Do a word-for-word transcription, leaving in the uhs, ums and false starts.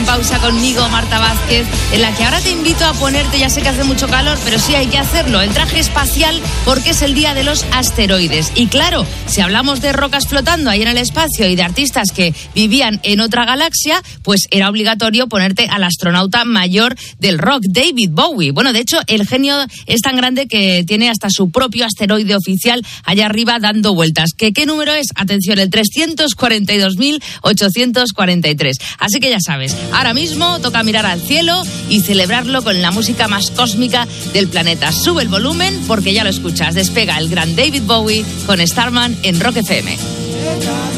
pausa conmigo, Marta Vázquez, en la que ahora te invito a ponerte, ya sé que hace mucho calor, pero sí hay que hacerlo, el traje espacial, porque es el día de los asteroides. Y claro, si hablamos de rocas flotando ahí en el espacio y de artistas que vivían en otra galaxia, pues era obligatorio ponerte al astronauta mayor del rock, David Bowie. Bueno, de hecho, el genio es tan grande que tiene hasta su propio asteroide oficial allá arriba dando vueltas. ¿Qué, qué número es? Atención, el trescientos cuarenta y dos mil ochocientos cuarenta y tres. Así que ya sabes, ahora mismo toca mirar al cielo y celebrarlo con la música más cósmica del planeta. Sube el volumen porque ya lo escuchas. Despega el gran David Bowie con Starman en Rock F M.